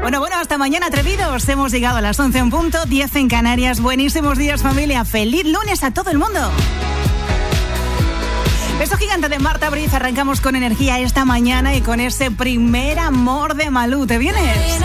Bueno, hasta mañana, atrevidos. Hemos llegado a las 11 en punto, 10 en Canarias. Buenísimos días, familia. Feliz lunes a todo el mundo. Beso gigante de Marta Briz. Arrancamos con energía esta mañana y con ese primer amor de Malú. ¿Te vienes?